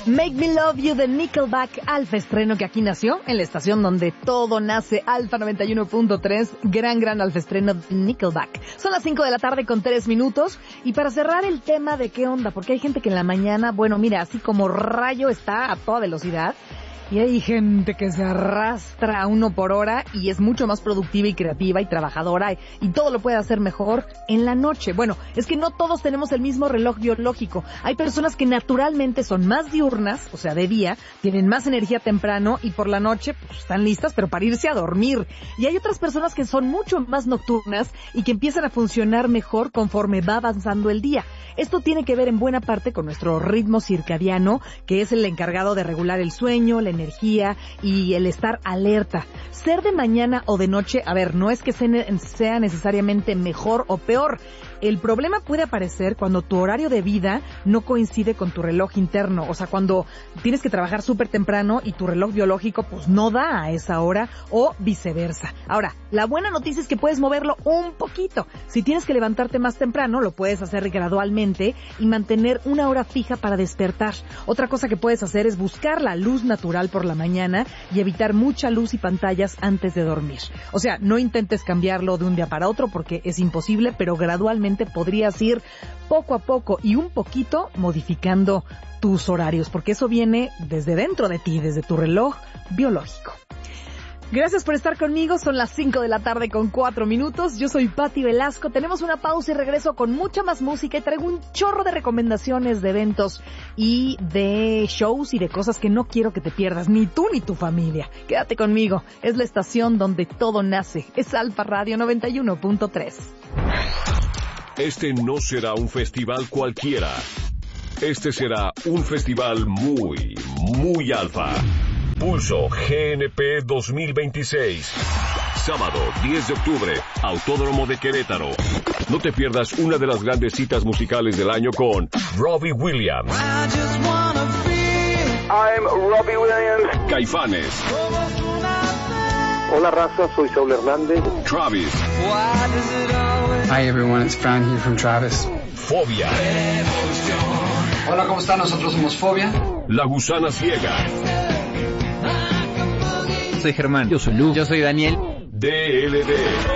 Make Me Love You de Nickelback, Alfa estreno que aquí nació, en la estación donde todo nace, Alfa 91.3, gran Alfa estreno de Nickelback. Son las 5 de la tarde con 3 minutos, y para cerrar el tema de qué onda, porque hay gente que en la mañana, bueno, mira, así como rayo está a toda velocidad, y hay gente que se arrastra a 1 por hora y es mucho más productiva y creativa y trabajadora y todo lo puede hacer mejor en la noche. Bueno, es que no todos tenemos el mismo reloj biológico. Hay personas que naturalmente son más diurnas, o sea, de día, tienen más energía temprano y por la noche pues, están listas, pero para irse a dormir. Y hay otras personas que son mucho más nocturnas y que empiezan a funcionar mejor conforme va avanzando el día. Esto tiene que ver en buena parte con nuestro ritmo circadiano, que es el encargado de regular el sueño, la energía y el estar alerta. Ser de mañana o de noche, a ver, no es que sea necesariamente mejor o peor. El problema puede aparecer cuando tu horario de vida no coincide con tu reloj interno, o sea, cuando tienes que trabajar súper temprano y tu reloj biológico pues no da a esa hora o viceversa. Ahora, la buena noticia es que puedes moverlo un poquito. Si tienes que levantarte más temprano, lo puedes hacer gradualmente y mantener una hora fija para despertar. Otra cosa que puedes hacer es buscar la luz natural por la mañana y evitar mucha luz y pantallas antes de dormir. O sea, no intentes cambiarlo de un día para otro porque es imposible, pero gradualmente podrías ir poco a poco y un poquito modificando tus horarios, porque eso viene desde dentro de ti, desde tu reloj biológico. Gracias por estar conmigo, son las 5 de la tarde con 4 minutos. Yo soy Pati Velasco, tenemos una pausa y regreso con mucha más música y traigo un chorro de recomendaciones de eventos y de shows y de cosas que no quiero que te pierdas, ni tú ni tu familia. Quédate conmigo, es la estación donde todo nace, es Alfa Radio 91.3. Este no será un festival cualquiera. Este será un festival muy alfa. Pulso GNP 2026. Sábado 10 de octubre, Autódromo de Querétaro. No te pierdas una de las grandes citas musicales del año con Robbie Williams. I'm Robbie Williams. Caifanes. Hola raza, soy Saúl Hernández. Travis. Hi everyone, it's Fran here from Travis. Fobia. Hola, ¿cómo están? Nosotros somos Fobia. La Gusana Ciega. Soy Germán. Yo soy Lu. Yo soy Daniel. DLD.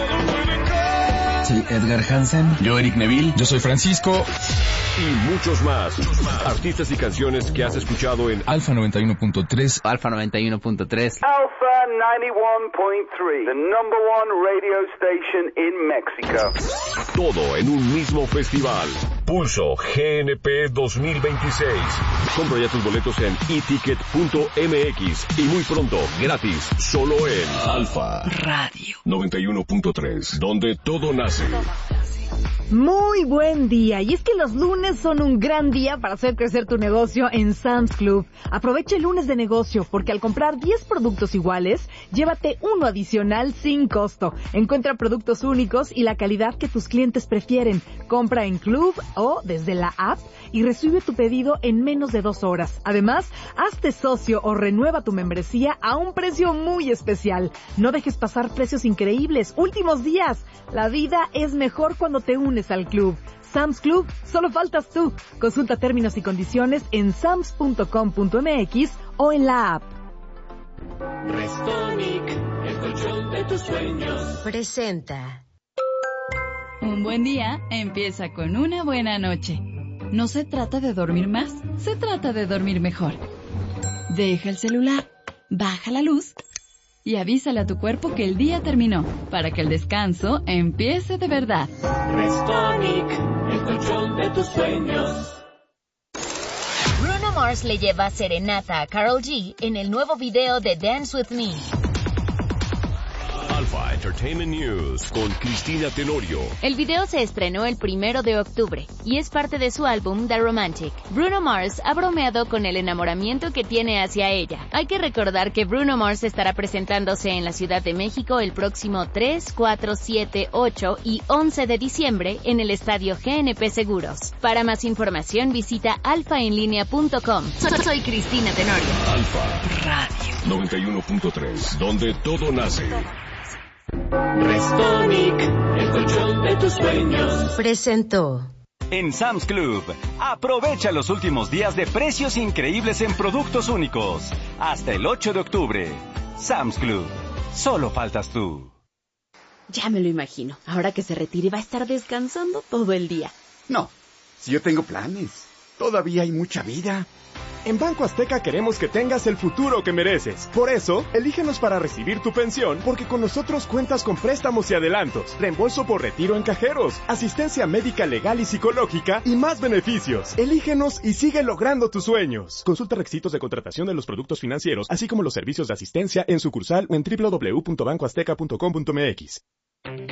Soy Edgar Hansen. Yo Eric Neville. Yo soy Francisco. Y muchos más. Artistas y canciones que has escuchado en Alfa 91.3. Alfa 91.3. Alpha 91.3, the number one radio station in Mexico. Todo en un mismo festival. Pulso GNP 2026. Compra ya tus boletos en eticket.mx y muy pronto, gratis, solo en Alfa Radio 91.3, donde todo nace. Muy buen día, y es que los lunes son un gran día para hacer crecer tu negocio en Sam's Club. Aprovecha el lunes de negocio, porque al comprar 10 productos iguales, llévate uno adicional sin costo. Encuentra productos únicos y la calidad que tus clientes prefieren. Compra en Club o desde la app y recibe tu pedido en menos de 2 horas. Además, hazte socio o renueva tu membresía a un precio muy especial. No dejes pasar precios increíbles. Últimos días. La vida es mejor cuando te unes al club. Sam's Club, solo faltas tú. Consulta términos y condiciones en sams.com.mx o en la app. Restonic, el colchón de tus sueños. Presenta. Un buen día empieza con una buena noche. No se trata de dormir más, se trata de dormir mejor. Deja el celular, baja la luz y avísale a tu cuerpo que el día terminó, para que el descanso empiece de verdad. Restonic, el colchón de tus sueños. Bruno Mars le lleva serenata a Karol G en el nuevo video de Dance With Me. Alpha Entertainment News con Cristina Tenorio. El video se estrenó el 1 de octubre y es parte de su álbum The Romantic. Bruno Mars ha bromeado con el enamoramiento que tiene hacia ella. Hay que recordar que Bruno Mars estará presentándose en la Ciudad de México el próximo 3, 4, 7, 8 y 11 de diciembre en el estadio GNP Seguros. Para más información visita alfaenlinea.com. Soy Cristina Tenorio. Alfa Radio 91.3, donde todo nace. Restonic, el colchón de tus sueños. Presentó. En Sam's Club, aprovecha los últimos días de precios increíbles en productos únicos. Hasta el 8 de octubre. Sam's Club. Solo faltas tú. Ya me lo imagino. Ahora que se retire va a estar descansando todo el día. No, si yo tengo planes. Todavía hay mucha vida. En Banco Azteca queremos que tengas el futuro que mereces. Por eso, elígenos para recibir tu pensión, porque con nosotros cuentas con préstamos y adelantos, reembolso por retiro en cajeros, asistencia médica legal y psicológica y más beneficios. Elígenos y sigue logrando tus sueños. Consulta requisitos de contratación de los productos financieros, así como los servicios de asistencia en sucursal o en www.bancoazteca.com.mx.